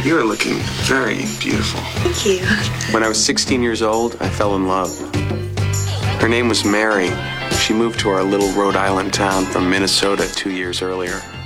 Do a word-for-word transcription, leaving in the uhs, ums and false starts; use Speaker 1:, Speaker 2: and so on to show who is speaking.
Speaker 1: You are looking very beautiful.
Speaker 2: Thank you.
Speaker 1: When I was sixteen years old, I fell in love. Her name was Mary. She moved to our little Rhode Island town from Minnesota two years earlier.